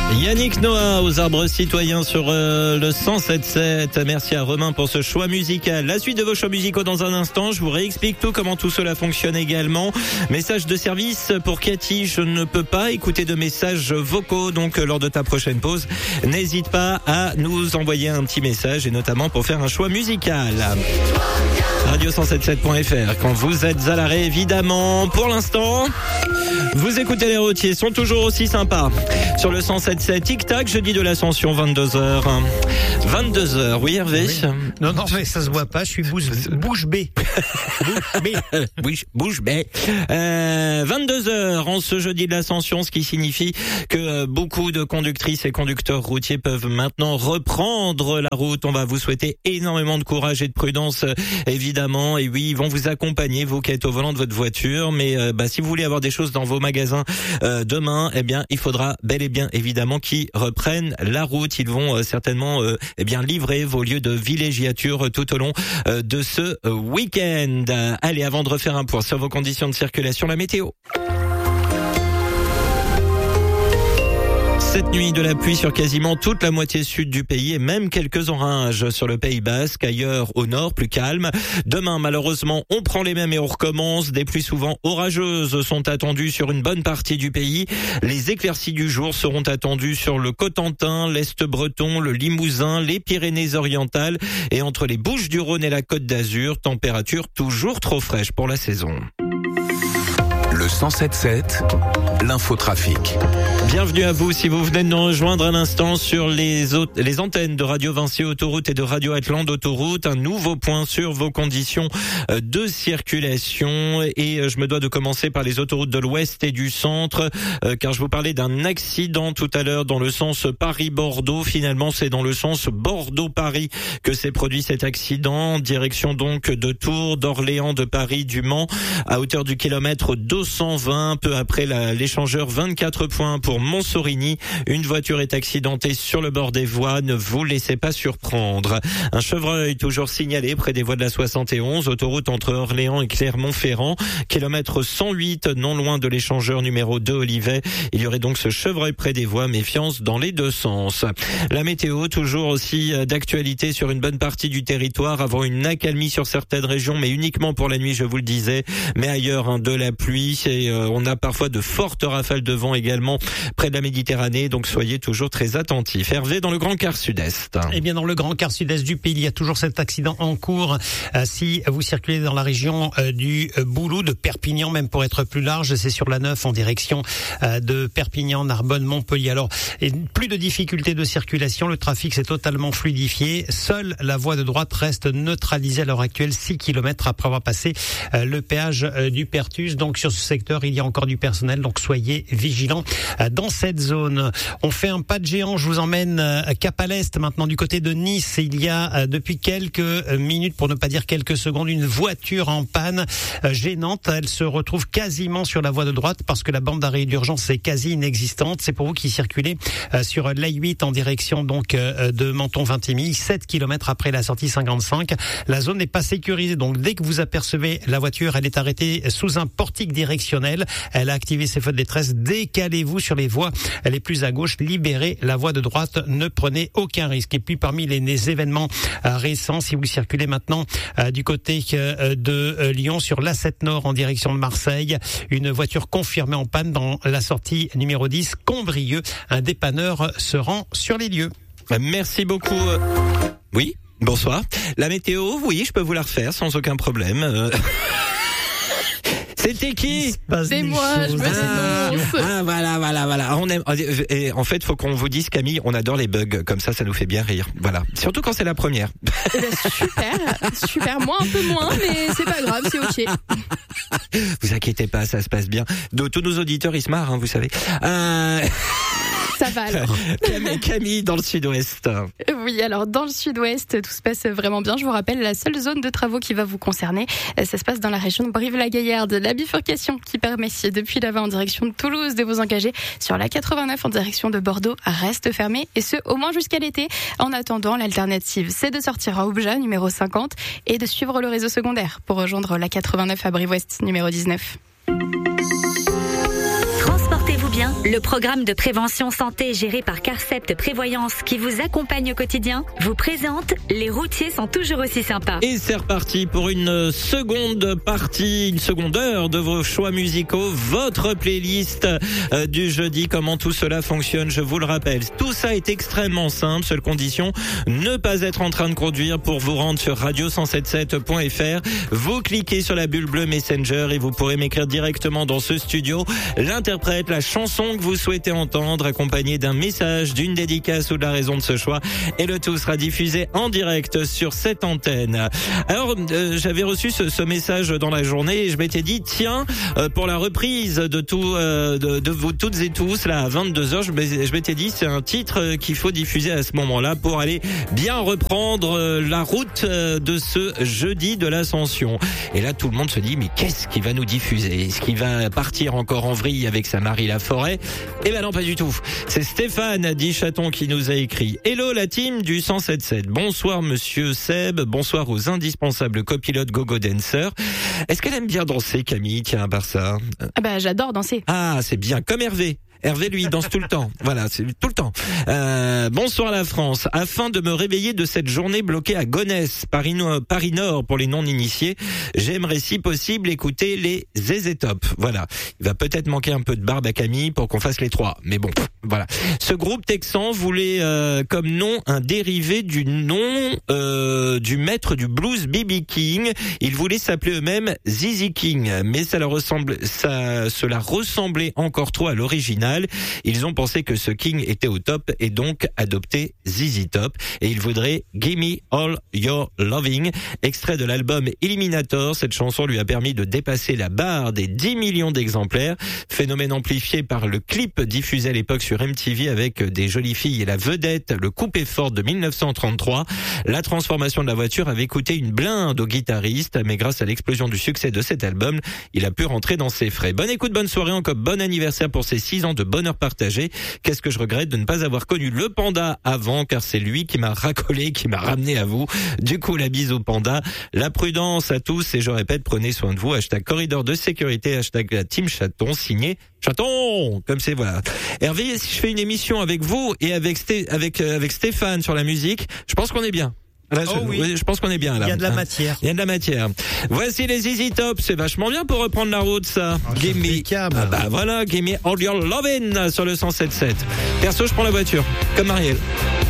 Yannick Noah aux arbres citoyens sur le 107.7. Merci à Romain pour ce choix musical. La suite de vos choix musicaux dans un instant. Je vous réexplique tout, comment tout cela fonctionne également. Message de service pour Cathy. Je ne peux pas écouter de messages vocaux. Donc, lors de ta prochaine pause, n'hésite pas à nous envoyer un petit message et notamment pour faire un choix musical. Radio177.fr. Quand vous êtes à l'arrêt, évidemment. Pour l'instant, vous écoutez les routiers. Sont toujours aussi sympas. Sur le 107.7, tic-tac, jeudi de l'Ascension, 22h. 22h, oui Hervé? Oui. Non, mais ça se voit pas, je suis bouche bée. Bouche bée. 22h en ce jeudi de l'Ascension, ce qui signifie que beaucoup de conductrices et conducteurs routiers peuvent maintenant reprendre la route. On va vous souhaiter énormément de courage et de prudence, évidemment. Et oui, ils vont vous accompagner, vous qui êtes au volant de votre voiture. Mais si vous voulez avoir des choses dans vos magasins demain, eh bien, il faudra bel et bien évidemment qu'ils reprennent la route. Ils vont certainement livrer vos lieux de villégiature tout au long de ce week-end. Allez, avant de refaire un point sur vos conditions de circulation, la météo. Cette nuit, de la pluie sur quasiment toute la moitié sud du pays et même quelques orages sur le Pays Basque. Ailleurs, au nord, plus calme. Demain, malheureusement, on prend les mêmes et on recommence. Des pluies souvent orageuses sont attendues sur une bonne partie du pays. Les éclaircies du jour seront attendues sur le Cotentin, l'Est breton, le Limousin, les Pyrénées-Orientales et entre les Bouches-du-Rhône et la Côte d'Azur. Température toujours trop fraîche pour la saison. Le 107.7, l'infotrafic. Bienvenue à vous si vous venez de nous rejoindre à l'instant sur les antennes de Radio Vinci Autoroute et de Radio Atlante Autoroute. Un nouveau point sur vos conditions de circulation. Et je me dois de commencer par les autoroutes de l'Ouest et du Centre, car je vous parlais d'un accident tout à l'heure dans le sens Paris-Bordeaux. Finalement, c'est dans le sens Bordeaux-Paris que s'est produit cet accident. Direction donc de Tours, d'Orléans, de Paris, du Mans, à hauteur du kilomètre 220, peu après l'échangeur 24 points pour Montsorigny. Une voiture est accidentée sur le bord des voies. Ne vous laissez pas surprendre. Un chevreuil toujours signalé près des voies de la 71, autoroute entre Orléans et Clermont-Ferrand. Kilomètre 108, non loin de l'échangeur numéro 2 Olivet. Il y aurait donc ce chevreuil près des voies. Méfiance dans les deux sens. La météo, toujours aussi d'actualité sur une bonne partie du territoire, avant une accalmie sur certaines régions, mais uniquement pour la nuit, je vous le disais. Mais ailleurs, de la pluie. Et on a parfois de fortes rafales de vent également près de la Méditerranée, donc soyez toujours très attentifs. Hervé, dans le Grand Quart Sud-Est. Eh bien, dans le Grand Quart Sud-Est du pays, il y a toujours cet accident en cours. Si vous circulez dans la région du Boulou, de Perpignan, même pour être plus large, c'est sur la 9 en direction de Perpignan, Narbonne, Montpellier. Alors, plus de difficultés de circulation, le trafic s'est totalement fluidifié. Seule la voie de droite reste neutralisée à l'heure actuelle, 6 km après avoir passé le péage du Pertus. Donc, sur ce secteur, il y a encore du personnel, donc soyez vigilants dans cette zone. On fait un pas de géant, je vous emmène cap à l'est maintenant du côté de Nice. Il y a depuis quelques minutes, pour ne pas dire quelques secondes, une voiture en panne gênante. Elle se retrouve quasiment sur la voie de droite parce que la bande d'arrêt d'urgence est quasi inexistante. C'est pour vous qui circulez sur l'A8 en direction donc de Menton-Vintimille, 7 km après la sortie 55. La zone n'est pas sécurisée, donc dès que vous apercevez la voiture, elle est arrêtée sous un portique directionnel. Elle a activé ses feux de détresse. Décalez-vous sur les voies les plus à gauche. Libérez la voie de droite. Ne prenez aucun risque. Et puis parmi les événements récents, si vous circulez maintenant du côté de Lyon sur l'A7 Nord en direction de Marseille, une voiture confirmée en panne dans la sortie numéro 10 Combrieux. Un dépanneur se rend sur les lieux. Merci beaucoup. Oui, bonsoir. La météo, oui, je peux vous la refaire sans aucun problème. C'était qui? C'est moi, je me dénonce. Voilà. On aime. Et en fait, faut qu'on vous dise, Camille, on adore les bugs. Comme ça nous fait bien rire. Voilà. Surtout quand c'est la première. Super. Moi un peu moins, mais c'est pas grave, c'est ok. Vous inquiétez pas, ça se passe bien. Tous nos auditeurs, ils se marrent, vous savez. Ça va alors. Camille, dans le sud-ouest. Oui, alors dans le sud-ouest, tout se passe vraiment bien. Je vous rappelle, la seule zone de travaux qui va vous concerner, ça se passe dans la région de Brive-la-Gaillarde. La bifurcation qui permet, depuis là-bas en direction de Toulouse, de vous engager sur la 89 en direction de Bordeaux reste fermée, et ce au moins jusqu'à l'été. En attendant, l'alternative, c'est de sortir à Obja, numéro 50, et de suivre le réseau secondaire pour rejoindre la 89 à Brive-Ouest, numéro 19. Transportez-vous bien quotidien, le programme de prévention santé géré par Carcept Prévoyance qui vous accompagne au quotidien, vous présente Les routiers sont toujours aussi sympas. Et c'est reparti pour une seconde heure de vos choix musicaux, votre playlist du jeudi. Comment tout cela fonctionne, je vous le rappelle. Tout ça est extrêmement simple, seule condition, ne pas être en train de conduire. Pour vous rendre sur radio177.fr, vous cliquez sur la bulle bleue Messenger et vous pourrez m'écrire directement dans ce studio l'interprète, la chanson que vous souhaitez entendre, accompagné d'un message, d'une dédicace ou de la raison de ce choix. Et le tout sera diffusé en direct sur cette antenne. Alors, j'avais reçu ce message dans la journée et je m'étais dit, tiens, pour la reprise de tout, de vous toutes et tous, là, à 22h, je m'étais dit, c'est un titre qu'il faut diffuser à ce moment-là pour aller bien reprendre la route de ce jeudi de l'Ascension. Et là, tout le monde se dit, mais qu'est-ce qu'il va nous diffuser? Est-ce qu'il va partir encore en vrille avec sa Marie Laforêt? Eh ben non, pas du tout. C'est Stéphane dit Chaton qui nous a écrit. Hello la team du 107.7. Bonsoir monsieur Seb, bonsoir aux indispensables copilotes Gogo Dancer. Est-ce qu'elle aime bien danser, Camille? Tiens, à part ça. Ah bah j'adore danser. Ah, c'est bien, comme Hervé. Hervé, lui, danse tout le temps. Voilà, c'est tout le temps. Bonsoir la France. Afin de me réveiller de cette journée bloquée à Gonesse, Paris Nord pour les non-initiés, j'aimerais si possible écouter les ZZ Top. Voilà. Il va peut-être manquer un peu de barbe à Camille pour qu'on fasse les trois. Mais bon, voilà. Ce groupe texan voulait comme nom un dérivé du nom du maître du blues B.B. King. Ils voulaient s'appeler eux-mêmes ZZ King, mais cela ressemblait encore trop à l'original. Ils ont pensé que ce King était au top et donc adopté ZZ Top. Et ils voudraient Gimme All Your Loving, extrait de l'album Eliminator. Cette chanson lui a permis de dépasser la barre des 10 millions d'exemplaires. Phénomène amplifié par le clip diffusé à l'époque sur MTV avec des jolies filles et la vedette, le coupé fort de 1933. La transformation de la voiture avait coûté une blinde au guitariste, mais grâce à l'explosion du succès de cet album, il a pu rentrer dans ses frais. Bonne écoute, bonne soirée, encore bon anniversaire pour ses 6 ans de bonheur partagé. Qu'est-ce que je regrette de ne pas avoir connu le panda avant, car c'est lui qui m'a racolé, qui m'a ramené à vous. Du coup, la bise au panda. La prudence à tous et je répète, prenez soin de vous. Hashtag corridor de sécurité, hashtag la team Chaton, signé Chaton. Comme c'est, voilà. Hervé, si je fais une émission avec vous et avec Stéphane sur la musique, je pense qu'on est bien. Là, je pense qu'on est bien là. Il y a de la matière. Il y a de la matière. Voici les ZZ Top, c'est vachement bien pour reprendre la route ça. Gimme. Bah voilà, Gimme All Your Lovin' sur le 107.7. Perso, je prends la voiture, comme Marielle.